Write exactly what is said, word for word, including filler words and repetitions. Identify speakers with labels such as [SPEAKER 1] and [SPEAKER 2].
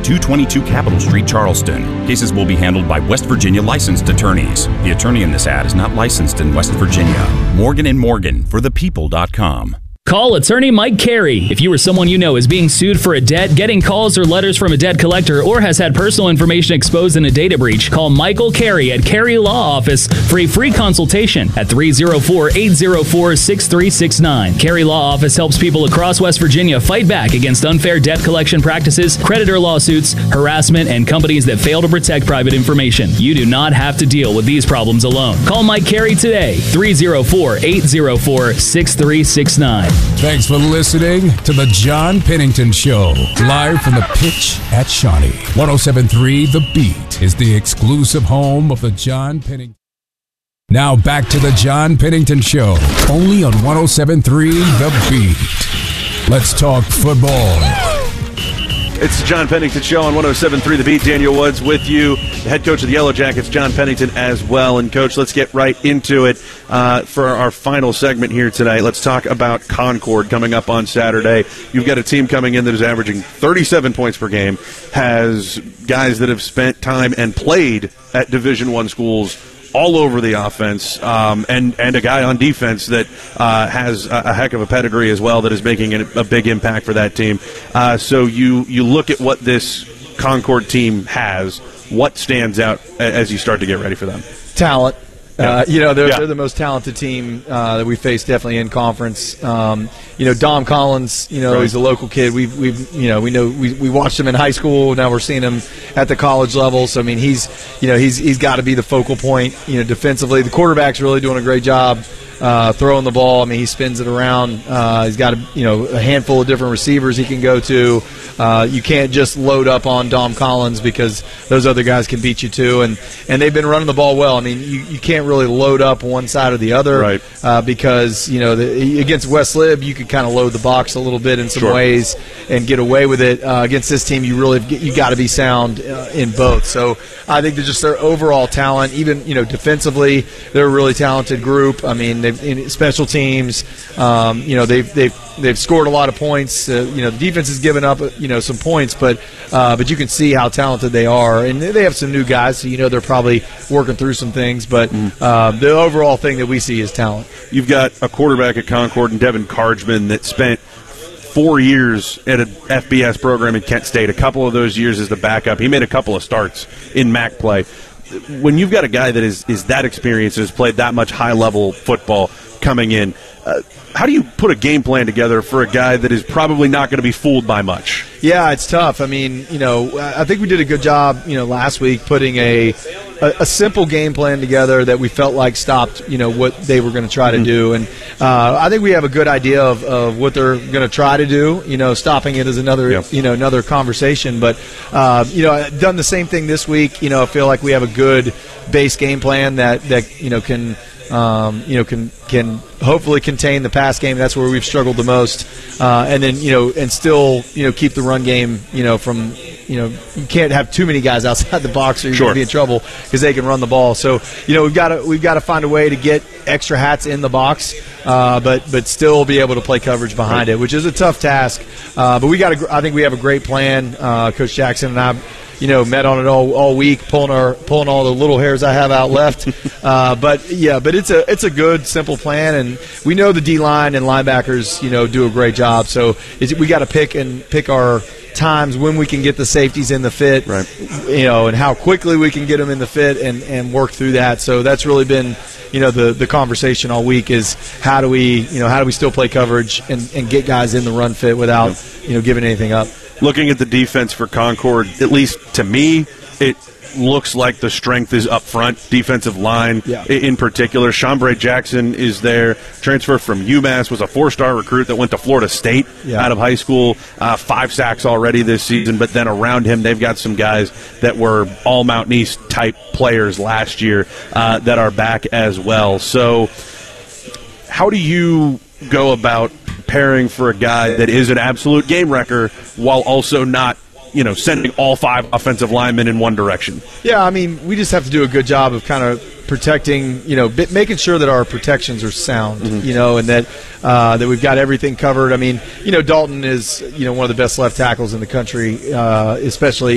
[SPEAKER 1] two twenty-two Capitol Street, Charleston. Cases will be handled by West Virginia licensed attorneys. The attorney in this ad is not licensed in West Virginia. Morgan and Morgan for the people dot com.
[SPEAKER 2] Call attorney Mike Carey. If you or someone you know is being sued for a debt, getting calls or letters from a debt collector, or has had personal information exposed in a data breach, call Michael Carey at Carey Law Office for a free consultation at three oh four, eight oh four, six three six nine. Carey Law Office helps people across West Virginia fight back against unfair debt collection practices, creditor lawsuits, harassment, and companies that fail to protect private information. You do not have to deal with these problems alone. Call Mike Carey today, three oh four, eight oh four, six three six nine.
[SPEAKER 3] Thanks for listening to the John Pennington Show, live from the pitch at Shawnee. one oh seven point three The Beat is the exclusive home of the John Pennington. Now back to the John Pennington Show, only on one oh seven point three The Beat. Let's talk football.
[SPEAKER 4] It's the John Pennington Show on one oh seven point three The Beat. Daniel Woods with you, the head coach of the Yellow Jackets, John Pennington, as well. And, Coach, let's get right into it uh, for our final segment here tonight. Let's talk about Concord coming up on Saturday. You've got a team coming in that is averaging thirty-seven points per game, has guys that have spent time and played at Division I schools all over the offense, um, and, and a guy on defense that uh, has a, a heck of a pedigree as well that is making a, a big impact for that team. Uh, so you, you look at what this Concord team has, what stands out as you start to get ready for them?
[SPEAKER 5] Talent.
[SPEAKER 4] Yeah.
[SPEAKER 5] Uh, you know, they're,
[SPEAKER 4] yeah.
[SPEAKER 5] they're the most talented team uh, that we face definitely in conference. Um, you know, Dom Collins, you know,
[SPEAKER 4] right.
[SPEAKER 5] he's a local kid. We've, we've you know, we know we, we watched him in high school. Now we're seeing him at the college level. So, I mean, he's, you know, he's he's got to be the focal point, you know, defensively. The quarterback's really doing a great job uh, throwing the ball. I mean, he spins it around. Uh, he's got, a, you know, a handful of different receivers he can go to. Uh, you can't just load up on Dom Collins because those other guys can beat you too. And, and they've been running the ball well. I mean, you, you can't really load up one side or the other,
[SPEAKER 4] right.
[SPEAKER 5] uh, because, you know, the, against West Lib, you could kind of load the box a little bit in some
[SPEAKER 4] sure.
[SPEAKER 5] ways and get away with it. Uh, against this team, you really you got to be sound uh, in both. So I think they're just their overall talent, even, you know, defensively, they're a really talented group. I mean, they've, in special teams, um, you know, they've they've they've scored a lot of points. Uh, you know, the defense has given up, you know, some points, but uh, but you can see how talented they are, and they have some new guys, so you know they're probably working through some things. But uh, the overall thing that we see is talent.
[SPEAKER 4] You've got a quarterback at Concord and Devin Cargman that spent four years at an F B S program in Kent State. A couple of those years as the backup. He made a couple of starts in M A C play. When you've got a guy that is, is that experienced, has played that much high-level football coming in, uh, how do you put a game plan together for a guy that is probably not going to be fooled by much?
[SPEAKER 5] Yeah, it's tough. I mean, you know, I think we did a good job, you know, last week putting a a, a simple game plan together that we felt like stopped, you know, what they were going to try to do. And uh, I think we have a good idea of, of what they're going to try to do. You know, stopping it is another,
[SPEAKER 4] yep.
[SPEAKER 5] you know, another conversation. But, uh, you know, I've done the same thing this week. You know, I feel like we have a good base game plan that, that you know, can – Um, you know, can can hopefully contain the pass game. That's where we've struggled the most, uh, and then you know, and still you know keep the run game. You know, from you know, you can't have too many guys outside the box, or you're
[SPEAKER 4] sure.
[SPEAKER 5] going to be in trouble because they can run the ball. So you know, we've got to we've got to find a way to get extra hats in the box, uh, but but still be able to play coverage behind right. it, which is a tough task. Uh, but we got a, I think we have a great plan. Uh, Coach Jackson and I, you know, met on it all, all week, pulling our pulling all the little hairs I have out left. uh, but yeah, but it's a it's a good, simple plan, and we know the D line and linebackers, you know, do a great job. So it's, we got to pick and pick our times when we can get the safeties in the fit,
[SPEAKER 4] right.
[SPEAKER 5] you know, and how quickly we can get them in the fit and, and work through that. So that's really been, you know, the, the conversation all week is how do we, you know, how do we still play coverage and, and get guys in the run fit without, you know, giving anything up.
[SPEAKER 4] Looking at the defense for Concord, at least to me, it looks like the strength is up front, defensive line
[SPEAKER 5] yeah.
[SPEAKER 4] in particular. Chambray Jackson is there, transfer from UMass, was a four-star recruit that went to Florida State yeah. out of high school, uh, five sacks already this season, but then around him they've got some guys that were all Mountain East type players last year uh, that are back as well. So how do you go about preparing for a guy that is an absolute game wrecker while also not, you know, sending all five offensive linemen in one direction?
[SPEAKER 5] Yeah, I mean, we just have to do a good job of kind of protecting, you know, b- making sure that our protections are sound, mm-hmm. you know, and that uh, that we've got everything covered. I mean, you know, Dalton is, you know, one of the best left tackles in the country, uh, especially